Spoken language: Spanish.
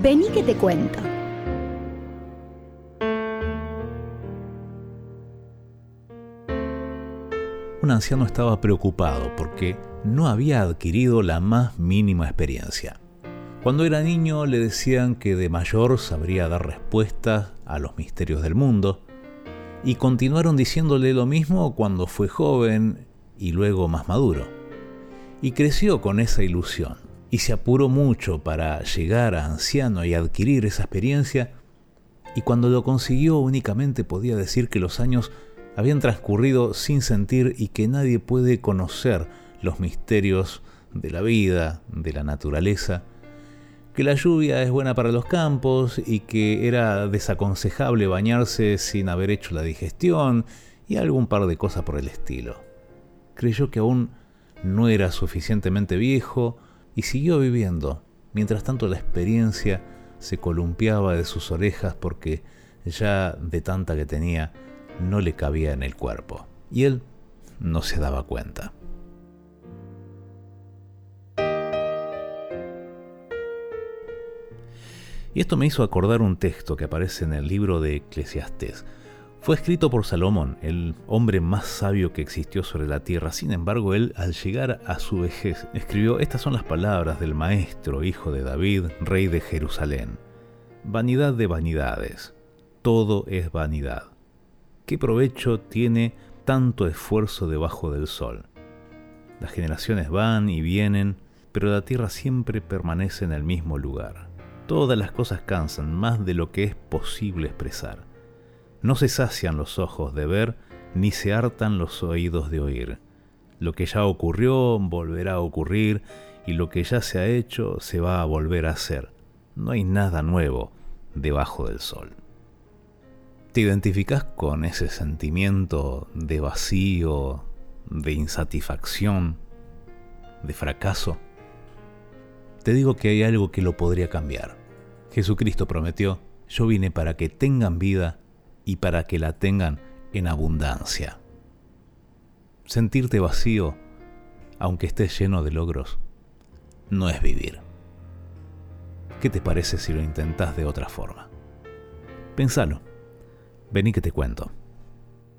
Vení que te cuento. Un anciano estaba preocupado porque no había adquirido la más mínima experiencia. Cuando era niño le decían que de mayor sabría dar respuestas a los misterios del mundo, y continuaron diciéndole lo mismo cuando fue joven y luego más maduro. Y creció con esa ilusión, y se apuró mucho para llegar a anciano y adquirir esa experiencia, y cuando lo consiguió únicamente podía decir que los años habían transcurrido sin sentir y que nadie puede conocer los misterios de la vida, de la naturaleza, que la lluvia es buena para los campos y que era desaconsejable bañarse sin haber hecho la digestión y algún par de cosas por el estilo. Creyó que aún no era suficientemente viejo y siguió viviendo. Mientras tanto la experiencia se columpiaba de sus orejas porque ya de tanta que tenía no le cabía en el cuerpo, y él no se daba cuenta. Y esto me hizo acordar un texto que aparece en el libro de Eclesiastés. Fue escrito por Salomón, el hombre más sabio que existió sobre la tierra. Sin embargo, él, al llegar a su vejez, escribió: estas son las palabras del maestro, hijo de David, rey de Jerusalén. Vanidad de vanidades, todo es vanidad. ¿Qué provecho tiene tanto esfuerzo debajo del sol? Las generaciones van y vienen, pero la tierra siempre permanece en el mismo lugar. Todas las cosas cansan más de lo que es posible expresar. No se sacian los ojos de ver, ni se hartan los oídos de oír. Lo que ya ocurrió volverá a ocurrir, y lo que ya se ha hecho se va a volver a hacer. No hay nada nuevo debajo del sol. ¿Te identificás con ese sentimiento de vacío, de insatisfacción, de fracaso? Te digo que hay algo que lo podría cambiar. Jesucristo prometió: yo vine para que tengan vida y para que la tengan en abundancia. Sentirte vacío, aunque estés lleno de logros, no es vivir. ¿Qué te parece si lo intentás de otra forma? Pensalo. Vení que te cuento.